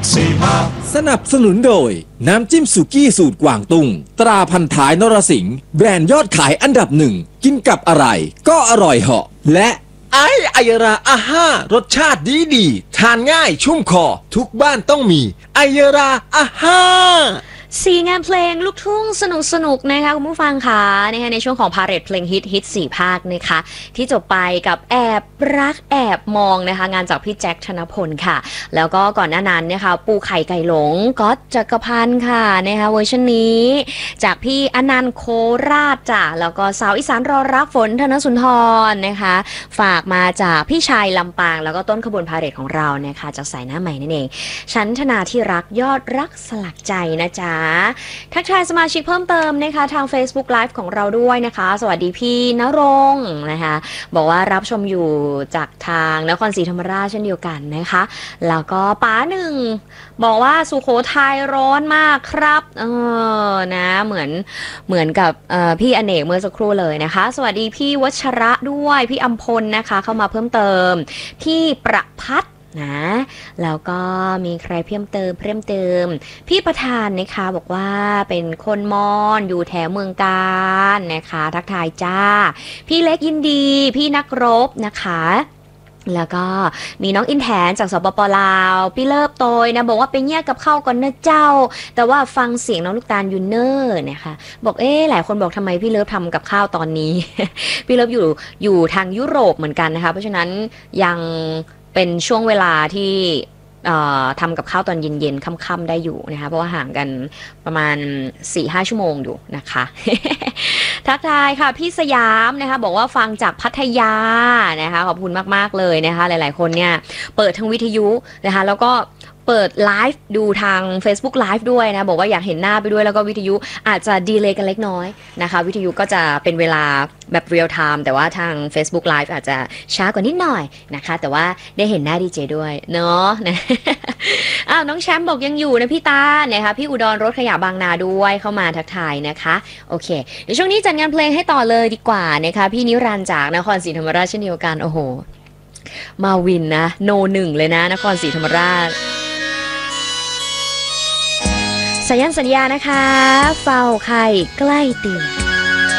สนับสนุนโดยน้ำจิ้มสุกี้สูตรกวางตุ้งตราพันท้ายนรสิงห์แบรนด์ยอดขายอันดับหนึ่งกินกับอะไรก็อร่อยเหาะและไอราอาห้ารสชาติดีทานง่ายชุ่มคอทุกบ้านต้องมีไอราอาห้า 4 งานเพลงลูกทุ่งสนุกนะคะคุณผู้ฟังค่ะในช่วงของพาเหรดเพลงฮิต4 ภาคนะคะที่จบไปกับแอบรักแอบมองนะคะงานจากพี่แจ็คธนพลค่ะแล้วก็ก่อนหน้านั้นนะคะปูไข่ไก่หลงก๊อตจักรพันธ์ค่ะนะคะเวอร์ชันนี้จากพี่อนันต์โคราชจ้ะแล้วก็สาวอีสานรอรักฝนธนสุนทรนะคะฝากมาจากพี่ชายลำปางแล้วก็ต้นขบวนพาเหรดของเรานะคะจากสายหน้าใหม่นั่นเองชั้นธนาที่รักยอดรักสลักใจนะจ๊ะทักทายสมาชิกเพิ่มเติมนะคะทาง Facebook Live ของเราด้วยนะคะสวัสดีพี่ณรงค์นะคะบอกว่ารับชมอยู่จากทางนครศรีธรรมราชเช่นเดียวกันนะคะแล้วก็ป๋าหนึ่งบอกว่าสุโขทัยร้อนมากครับนะเหมือนกับพี่อเนกเมื่อสักครู่เลยนะคะสวัสดีพี่วัชระด้วยพี่อัมพลนะคะเข้ามาเพิ่มเติมพี่ประพัฒน์นะแล้วก็มีใครเพิ่มเติมพี่ประธานนะคะบอกว่าเป็นคนมอญอยู่แถวเมืองกาญนะคะทักทายจ้าพี่เล็กยินดีพี่นักรบนะคะแล้วก็มีน้องอินแทนจากสปป.ลาวพี่เลิฟโตยนะบอกว่าไปแยกกับข้าวก่อนนะเจ้าแต่ว่าฟังเสียงน้องลูกตาลยูเนอร์นะคะบอกหลายคนบอกทำไมพี่เลิฟทำกับข้าวตอนนี้ พี่เลิฟอยู่ทางยุโรปเหมือนกันนะคะเพราะฉะนั้นยังเป็นช่วงเวลาที่ทำกับข้าวตอนเย็นๆค่ำๆได้อยู่นะคะเพราะว่าห่างกันประมาณ 4-5 ชั่วโมงอยู่นะคะ ทักทายค่ะพี่สยามนะคะบอกว่าฟังจากพัทยานะคะขอบคุณมากๆเลยนะคะหลายๆคนเนี่ยเปิดทั้งวิทยุนะคะแล้วก็เปิดไลฟ์ดูทาง Facebook Live ด้วยนะบอกว่าอยากเห็นหน้าไปด้วยแล้วก็วิทยุอาจจะดีเลย์กันเล็กน้อยนะคะวิทยุก็จะเป็นเวลาแบบเรียลไทม์แต่ว่าทาง Facebook Live อาจจะช้ากว่านิดหน่อยนะคะแต่ว่าได้เห็นหน้าดีเจด้วยเนาะนะ น้องแชมป์บอกยังอยู่นะพี่ตานะคะพี่อุดรรถขยะบางนาด้วยเข้ามาทักทายนะคะโอเคเดี๋ยวช่วงนี้จัดงานเพลงให้ต่อเลยดีกว่านะคะพี่นิรันดร์จากนครศรีธรรมราชเช่นเดียวกันโอ้โหมาวินนะโน1เลยนะนครศรีธรรมราชสัญญานะคะเฝ้าไข่ใกล้ตี